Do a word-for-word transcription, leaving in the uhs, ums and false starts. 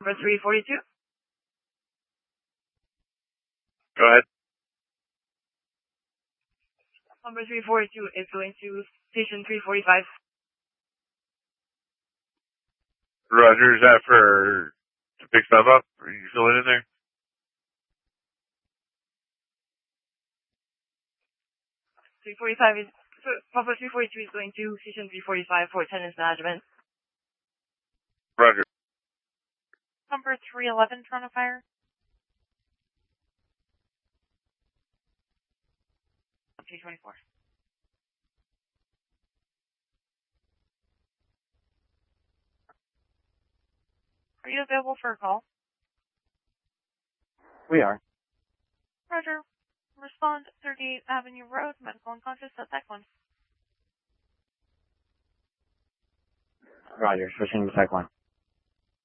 Number three forty-two. Go ahead. Number three forty-two is going to station three forty-five. Roger, is that for to pick stuff up? Are you still in there? three forty-five is, so Papa three forty-two is going to station three forty-five for attendance management. Roger. Number three eleven, Toronto Fire. three twenty-four. Are you available for a call? We are. Roger. Respond thirty-eighth Avenue Road, medical unconscious at Tech one. Roger, switching to Tech one.